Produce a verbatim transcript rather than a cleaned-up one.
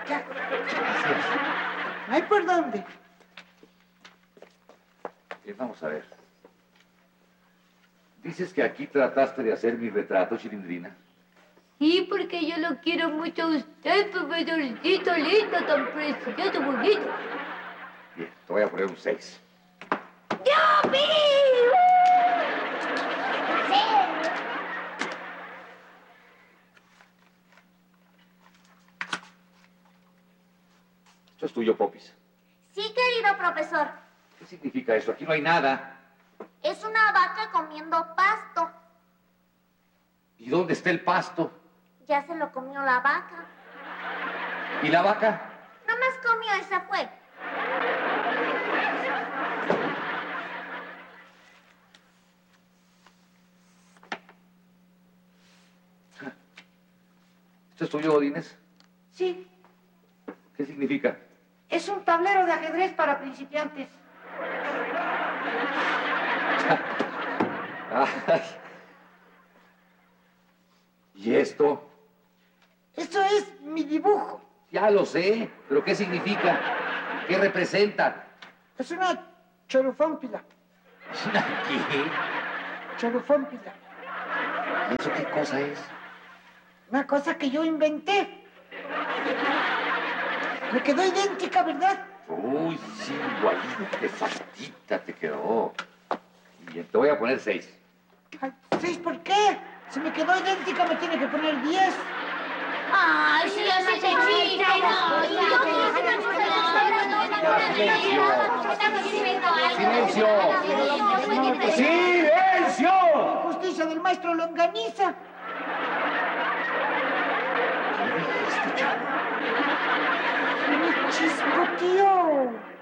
Ya. Gracias. No hay por dónde. Bien, vamos a ver. Dices que aquí trataste de hacer mi retrato, Chilindrina. Sí, porque yo lo quiero mucho a usted, profesorcito lindo, tan precioso, bonito. Bien, te voy a poner un seis. ¡Yupi! Esto es tuyo, Popis. Sí, querido profesor. ¿Qué significa eso? Aquí no hay nada. Es una vaca comiendo pasto. ¿Y dónde está el pasto? Ya se lo comió la vaca. ¿Y la vaca? Nomás comió y se fue. ¿Esto es tuyo, Odines? Sí, ¿Qué significa? es un tablero de ajedrez para principiantes. Ay. ¿Y esto? Eso es mi dibujo. Ya lo sé, pero ¿qué significa? ¿Qué representa? Es una chorufómpila. ¿Qué? Chorufómpila. ¿Y eso qué cosa es? Una cosa que yo inventé. Me quedó idéntica, ¿verdad? Uy, sí, igualita, exactita te quedó. Bien, te voy a poner seis. Ay, ¿seis por qué? Si me quedó idéntica me tiene que poner diez. ¡Ay, sí, así se chiste! ¡No! ¡Silencio! ¡Silencio! Justicia del maestro Longaniza. ¿Qué dijiste, chavo? Me chispoteó.